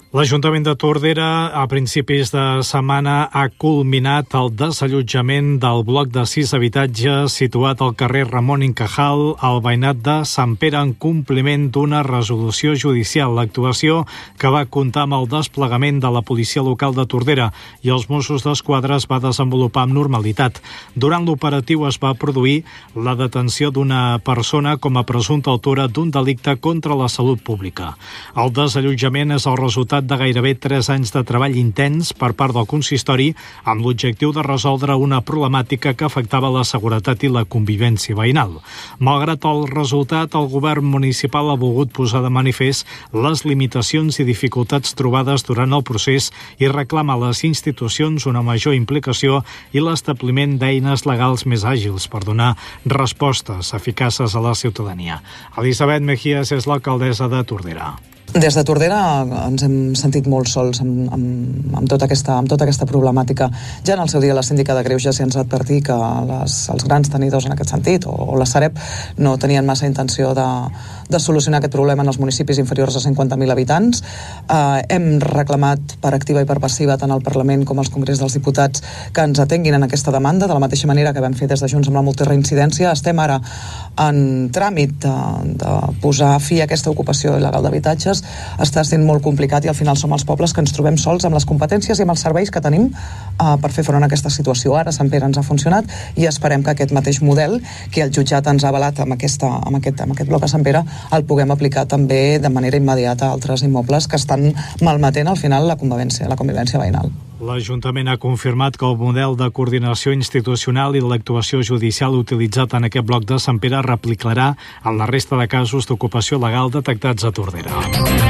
L'Ajuntament de Tordera a principis de setmana ha culminat el desallotjament del bloc de 6 habitatges situat al carrer Ramon i Cajal, al veïnat de Sant Pere, en compliment d'una resolució judicial. L'actuació, que va comptar amb el desplegament de la policia local de Tordera i els Mossos d'Esquadra, es va desenvolupar amb normalitat. Durant l'operatiu es va produir la detenció d'una persona com a presumpta autora d'un delicte contra la salut pública. El desallotjament és el resultat de gairebé 3 anys de treball intens per part del consistori amb l'objectiu de resoldre una problemàtica que afectava la seguretat i la convivència veïnal. Malgrat el resultat, el govern municipal ha volgut posar de manifest les limitacions i dificultats trobades durant el procés i reclama a les institucions una major implicació i l'establiment d'eines legals més àgils per donar respostes eficaces a la ciutadania. Elisabet Mejías és l'alcaldessa de Tordera. Des de Tordera ens hem sentit molt sols amb tota aquesta problemàtica. Ja en el seu dia la síndica de Greuges ja ens va advertir que els grans tenidors en aquest sentit, o la Sareb, no tenien massa intenció de solucionar aquest problema en els municipis inferiors a 50.000 habitants. Hem reclamat per activa i per passiva tant al Parlament com als Congrés dels Diputats que ens atenguin en aquesta demanda, de la mateixa manera que vam fer des de Junts amb la multireincidència. Estem ara en tràmit de posar fi a aquesta ocupació il·legal d'habitatges. Està sent molt complicat i al final som els pobles que ens trobem sols amb les competències i amb els serveis que tenim per fer front a aquesta situació. Ara Sant Pere ens ha funcionat i esperem que aquest mateix model que el jutjat ens ha avalat amb aquest bloc a Sant Pere el puguem aplicar també de manera immediata a altres immobles que estan malmetent al final la convivència veïnal. L'Ajuntament ha confirmat que el model de coordinació institucional i l'actuació judicial utilitzat en aquest bloc de Sant Pere replicarà en la resta de casos d'ocupació legal detectats a Tordera.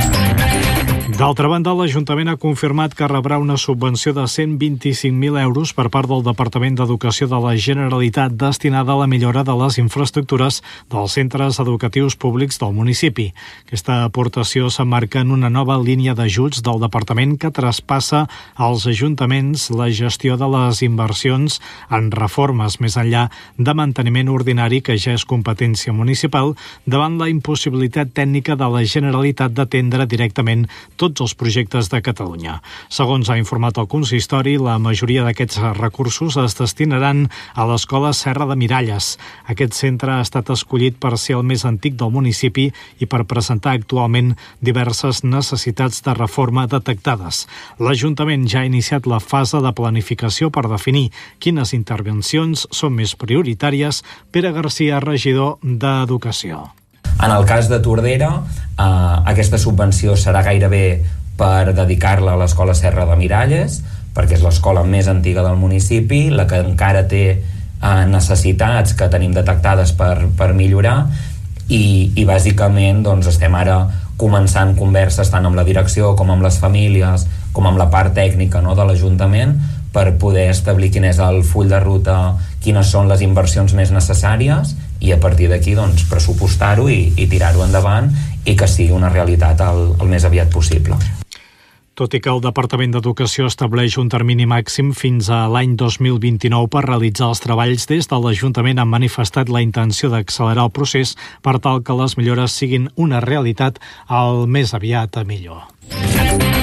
D'altra banda, l'Ajuntament ha confirmat que rebrà una subvenció de 125.000 euros per part del Departament d'Educació de la Generalitat destinada a la millora de les infraestructures dels centres educatius públics del municipi. Aquesta aportació s'emmarca en una nova línia d'ajuts del Departament que traspassa als ajuntaments la gestió de les inversions en reformes més enllà de manteniment ordinari que ja és competència municipal davant la impossibilitat tècnica de la Generalitat d'atendre directament tots els projectes de Catalunya. Segons ha informat el consistori, la majoria d'aquests recursos es destinaran a l'escola Serra de Miralles. Aquest centre ha estat escollit per ser el més antic del municipi i per presentar actualment diverses necessitats de reforma detectades. L'Ajuntament ja ha iniciat la fase de planificació per definir quines intervencions són més prioritàries. Pere Garcia, regidor d'Educació. En el cas de Tordera, aquesta subvenció serà gairebé per dedicar-la a l'escola Serra de Miralles, perquè és l'escola més antiga del municipi, la que encara té necessitats que tenim detectades per millorar, i bàsicament doncs, estem ara començant converses tant amb la direcció com amb les famílies, com amb la part tècnica, no, de l'Ajuntament, per poder establir quin és el full de ruta, quines són les inversions més necessàries i a partir d'aquí doncs, pressupostar-ho i tirar-ho endavant i que sigui una realitat el més aviat possible. Tot i que el Departament d'Educació estableix un termini màxim fins a l'any 2029 per realitzar els treballs, des de l'Ajuntament han manifestat la intenció d'accelerar el procés per tal que les millores siguin una realitat el més aviat millor.